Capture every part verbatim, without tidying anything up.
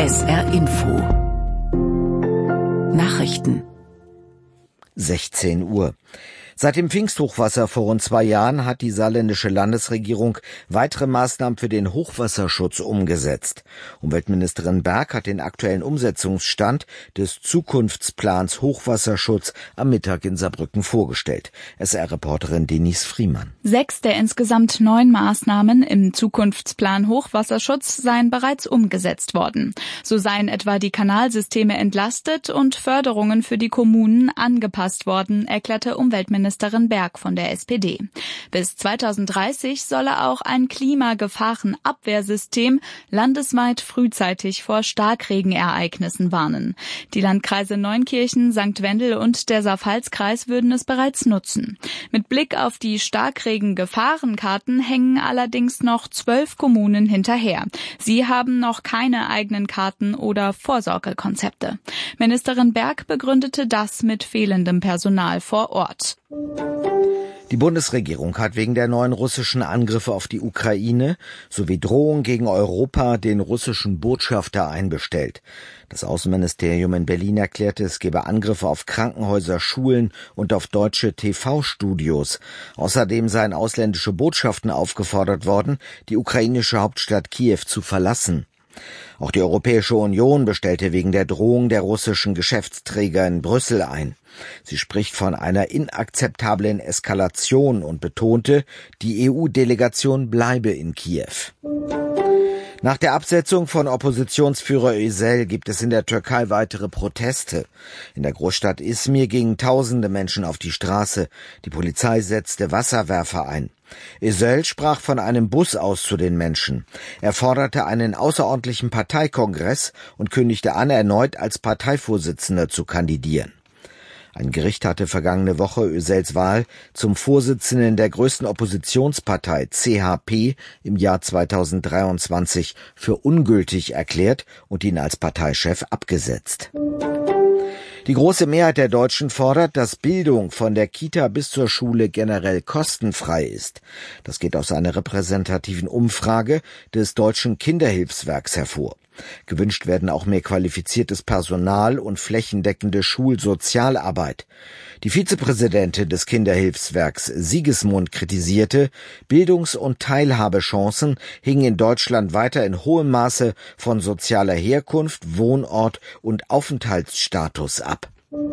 S R Info Nachrichten sechzehn Uhr. Seit dem Pfingsthochwasser vor rund zwei Jahren hat die saarländische Landesregierung weitere Maßnahmen für den Hochwasserschutz umgesetzt. Umweltministerin Berg hat den aktuellen Umsetzungsstand des Zukunftsplans Hochwasserschutz am Mittag in Saarbrücken vorgestellt. S R-Reporterin Denise Friemann. Sechs der insgesamt neun Maßnahmen im Zukunftsplan Hochwasserschutz seien bereits umgesetzt worden. So seien etwa die Kanalsysteme entlastet und Förderungen für die Kommunen angepasst worden, erklärte Umweltministerin Ministerin Berg von der S P D. Bis zweitausenddreißig solle auch ein Klimagefahrenabwehrsystem landesweit frühzeitig vor Starkregenereignissen warnen. Die Landkreise Neunkirchen, Sankt Wendel und der Saar-Pfalz-Kreis würden es bereits nutzen. Mit Blick auf die Starkregen-Gefahrenkarten hängen allerdings noch zwölf Kommunen hinterher. Sie haben noch keine eigenen Karten oder Vorsorgekonzepte. Ministerin Berg begründete das mit fehlendem Personal vor Ort. Die Bundesregierung hat wegen der neuen russischen Angriffe auf die Ukraine sowie Drohung gegen Europa den russischen Botschafter einbestellt. Das Außenministerium in Berlin erklärte, es gebe Angriffe auf Krankenhäuser, Schulen und auf deutsche T V-Studios. Außerdem seien ausländische Botschaften aufgefordert worden, die ukrainische Hauptstadt Kiew zu verlassen. Auch die Europäische Union bestellte wegen der Drohung der russischen Geschäftsträger in Brüssel ein. Sie spricht von einer inakzeptablen Eskalation und betonte, die E U-Delegation bleibe in Kiew. Nach der Absetzung von Oppositionsführer Özel gibt es in der Türkei weitere Proteste. In der Großstadt Izmir gingen tausende Menschen auf die Straße. Die Polizei setzte Wasserwerfer ein. Özel sprach von einem Bus aus zu den Menschen. Er forderte einen außerordentlichen Parteikongress und kündigte an, erneut als Parteivorsitzender zu kandidieren. Ein Gericht hatte vergangene Woche Özels Wahl zum Vorsitzenden der größten Oppositionspartei C H P im Jahr zweitausenddreiundzwanzig für ungültig erklärt und ihn als Parteichef abgesetzt. Die große Mehrheit der Deutschen fordert, dass Bildung von der Kita bis zur Schule generell kostenfrei ist. Das geht aus einer repräsentativen Umfrage des Deutschen Kinderhilfswerks hervor. Gewünscht werden auch mehr qualifiziertes Personal und flächendeckende Schulsozialarbeit. Die Vizepräsidentin des Kinderhilfswerks Siegesmund kritisierte, Bildungs- und Teilhabechancen hingen in Deutschland weiter in hohem Maße von sozialer Herkunft, Wohnort und Aufenthaltsstatus ab.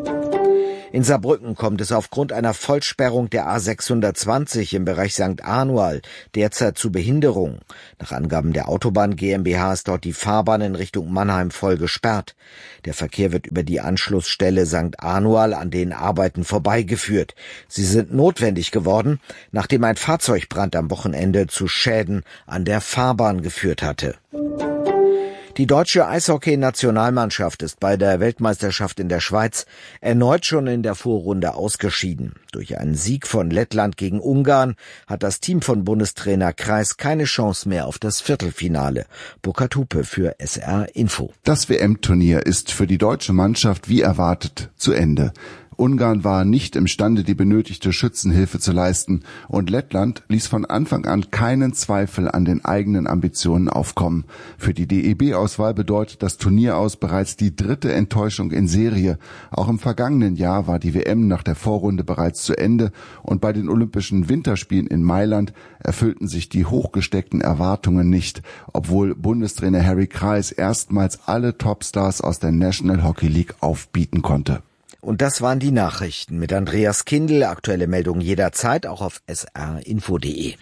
In Saarbrücken kommt es aufgrund einer Vollsperrung der A sechshundertzwanzig im Bereich Sankt Anual derzeit zu Behinderungen. Nach Angaben der Autobahn GmbH ist dort die Fahrbahn in Richtung Mannheim voll gesperrt. Der Verkehr wird über die Anschlussstelle Sankt Anual an den Arbeiten vorbeigeführt. Sie sind notwendig geworden, nachdem ein Fahrzeugbrand am Wochenende zu Schäden an der Fahrbahn geführt hatte. Die deutsche Eishockey-Nationalmannschaft ist bei der Weltmeisterschaft in der Schweiz erneut schon in der Vorrunde ausgeschieden. Durch einen Sieg von Lettland gegen Ungarn hat das Team von Bundestrainer Kreis keine Chance mehr auf das Viertelfinale. Burkhard Hupe für S R Info. Das W M-Turnier ist für die deutsche Mannschaft wie erwartet zu Ende. Ungarn war nicht imstande, die benötigte Schützenhilfe zu leisten, und Lettland ließ von Anfang an keinen Zweifel an den eigenen Ambitionen aufkommen. Für die D E B-Auswahl bedeutet das Turnieraus bereits die dritte Enttäuschung in Serie. Auch im vergangenen Jahr war die W M nach der Vorrunde bereits zu Ende, und bei den Olympischen Winterspielen in Mailand erfüllten sich die hochgesteckten Erwartungen nicht, obwohl Bundestrainer Harry Kreis erstmals alle Topstars aus der National Hockey League aufbieten konnte. Und das waren die Nachrichten mit Andreas Kindl. Aktuelle Meldungen jederzeit auch auf s r info punkt d e.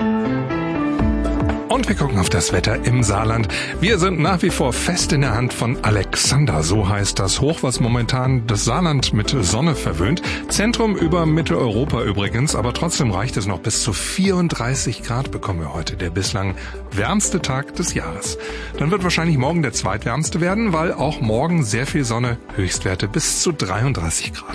Und wir gucken auf das Wetter im Saarland. Wir sind nach wie vor fest in der Hand von Alexander. So heißt das Hoch, was momentan das Saarland mit Sonne verwöhnt. Zentrum über Mitteleuropa übrigens, aber trotzdem reicht es noch bis zu vierunddreißig Grad bekommen wir heute. Der bislang wärmste Tag des Jahres. Dann wird wahrscheinlich morgen der zweitwärmste werden, weil auch morgen sehr viel Sonne, Höchstwerte bis zu dreiunddreißig Grad.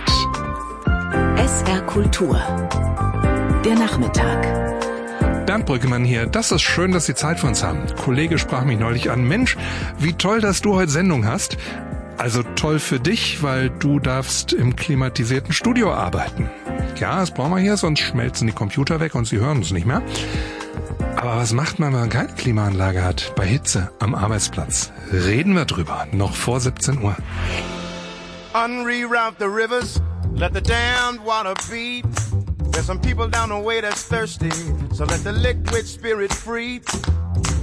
S R Kultur. Der Nachmittag. Bernd Brüggemann hier. Das ist schön, dass Sie Zeit für uns haben. Ein Kollege sprach mich neulich an. Mensch, wie toll, dass du heute Sendung hast. Also toll für dich, weil du darfst im klimatisierten Studio arbeiten. Ja, das brauchen wir hier, sonst schmelzen die Computer weg und Sie hören uns nicht mehr. Aber was macht man, wenn man keine Klimaanlage hat? Bei Hitze am Arbeitsplatz. Reden wir drüber. Noch vor siebzehn Uhr. Unreroute the rivers, let the damned water beat. There's some people down the way that's thirsty, so let the liquid spirit free.